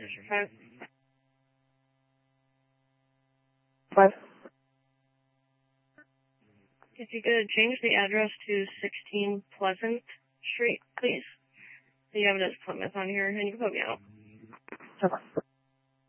5. 5. If you could change the address to 16 Pleasant Street, please. The evidence Plymouth on here, and you can put me out. Okay.